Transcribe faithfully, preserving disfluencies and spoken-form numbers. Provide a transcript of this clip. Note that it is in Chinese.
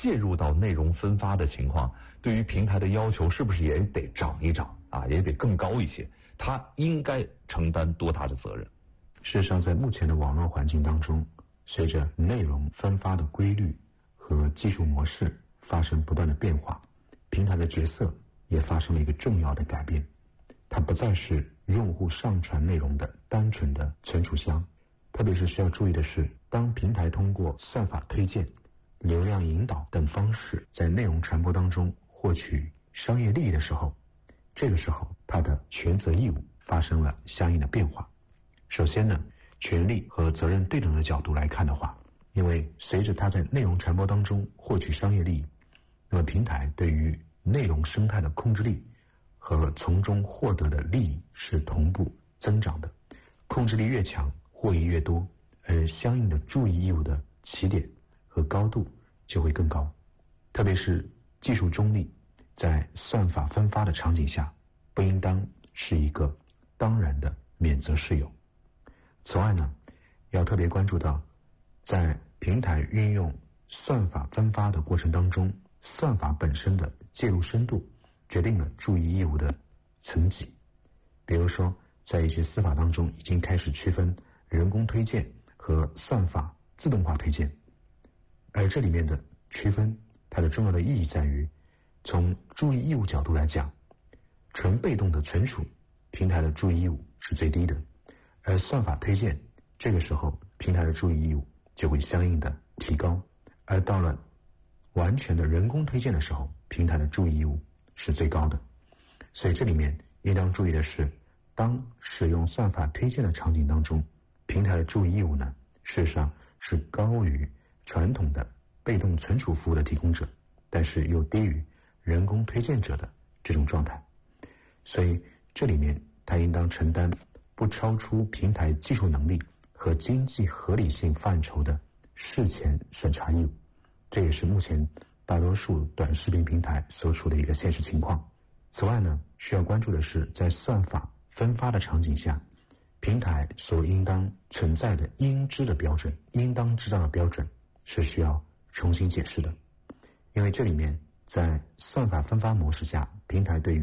介入到内容分发的情况，对于平台的要求是不是也得涨一涨啊，也得更高一些？它应该承担多大的责任？ 事实上，在目前的网络环境当中，随着内容分发的规律和技术模式发生不断的变化，平台的角色也发生了一个重要的改变。它不再是用户上传内容的单纯的存储箱，特别是需要注意的是，当平台通过算法推荐、流量引导等方式在内容传播当中获取商业利益的时候，这个时候它的权责义务发生了相应的变化。首先呢，权利和责任对等的角度来看的话，因为随着它在内容传播当中获取商业利益，那么平台对于内容生态的控制力和从中获得的利益是同步增长的，控制力越强，获益越多，而相应的注意义务的起点和高度就会更高。特别是技术中立，在算法分发的场景下，不应当是一个当然的免责事由。此外呢，要特别关注到，在平台运用算法分发的过程当中，算法本身的介入深度决定了注意义务的层级。比如说，在一些司法当中已经开始区分人工推荐和算法自动化推荐，而这里面的区分，它的重要的意义在于，从注意义务角度来讲，纯被动的存储，平台的注意义务是最低的，而算法推荐，这个时候平台的注意义务就会相应的提高，而到了完全的人工推荐的时候，平台的注意义务是最高的。所以这里面应当注意的是，当使用算法推荐的场景当中，平台的注意义务呢，事实上是高于传统的被动存储服务的提供者，但是又低于人工推荐者的这种状态。所以这里面它应当承担不超出平台技术能力和经济合理性范畴的事前审查义务，这也是目前大多数短视频平台所处的一个现实情况。此外呢，需要关注的是，在算法分发的场景下，平台所应当存在的应知的标准、应当知道的标准是需要重新解释的。因为这里面在算法分发模式下，平台对于